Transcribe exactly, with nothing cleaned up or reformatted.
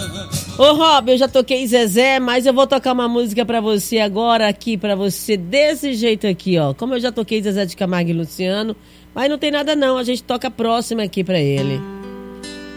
Ô Rob, eu já toquei Zezé, mas eu vou tocar uma música pra você agora aqui, pra você desse jeito aqui, ó. Como eu já toquei Zezé de Camargo e Luciano, mas não tem nada não, a gente toca a próxima aqui pra ele.